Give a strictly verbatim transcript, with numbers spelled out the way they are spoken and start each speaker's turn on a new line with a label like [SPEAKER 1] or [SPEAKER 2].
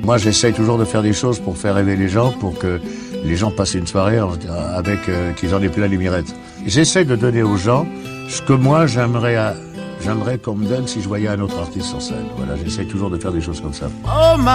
[SPEAKER 1] Moi, j'essaye toujours de faire des choses pour faire rêver les gens, pour que les gens passent une soirée avec euh, qu'ils en aient plein les mirettes. J'essaye de donner aux gens ce que moi j'aimerais, à, j'aimerais qu'on me donne si je voyais un autre artiste sur scène. Voilà, j'essaye toujours de faire des choses comme ça.
[SPEAKER 2] Oh my